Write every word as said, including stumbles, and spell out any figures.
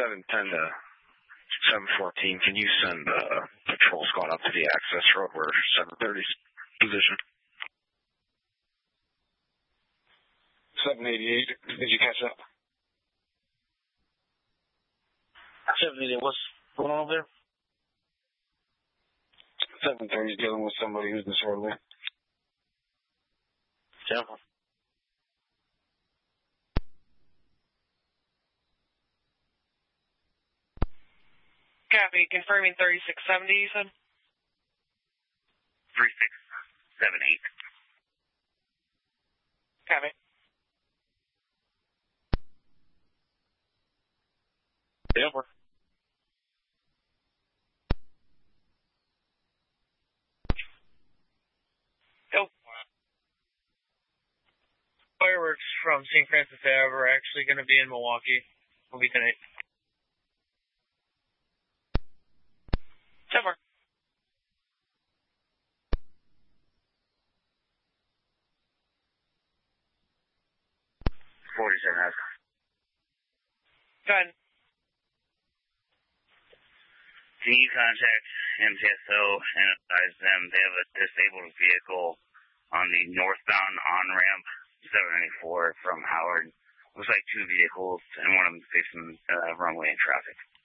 seven ten to seven fourteen, can you send a patrol squad up to the access road where seven thirty's position? seven eighty-eight, did you catch that? seven eighty-eight, what's going on over there? seven thirty's dealing with somebody who's disorderly. Temple. Copy, confirming thirty-six seventy, you said? three six seven eight. Copy. Temple. Go. Fireworks from Saint Francis Ave are actually going to be in Milwaukee. Will be tonight. Temper. forty-seven Ave. Go ahead. Can you contact M T S O and advise them they have a disabled vehicle on the northbound on-ramp seven ninety-four from Howard? Looks like two vehicles, and one of them facing uh, runway in traffic.